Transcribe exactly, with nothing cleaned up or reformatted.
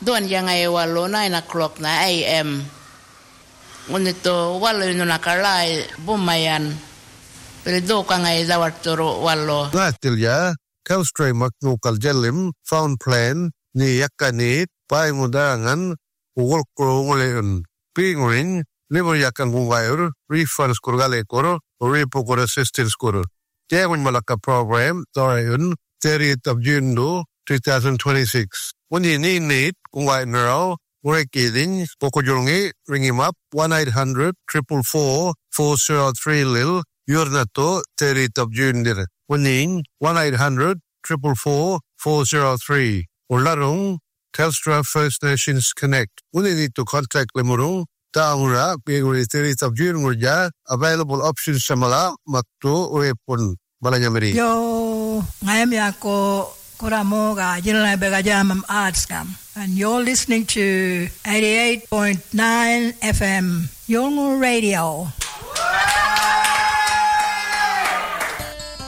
Doon yang ay walo nine o'clock na A M. Ngunito walo yun nakalay bumayan. Pero do ka ngay dawat turo walo. Ngatilya, Kalstray maknukal jelim, found plan, ni yakanit, paingudangan, uwalkro nguleun. Pinguin, libo yakan ngungayur, refunds kurgalekor, repokor assistance kur. Jawin malaka program, dorayun, thirtieth of June do, twenty twenty-six. When you need need, kungay naraw, urekidin, pokojulungi, ring him up, one eight hundred, four four four, four zero three lil, yurnato, thirtieth of June dir. Waning, one eight hundred, four four four, four zero three. Ularung, Telstra First Nations Connect. When you need to contact Lemurung, Taangura, being on the thirtieth of June, Murja, available options samala, Makto, Uepun, Balanyamari. Yo, ngayam yako, Kuramoga, Jinlai Begajamam Artskam. And you're listening to eighty-eight point nine F M, Yolngu Radio.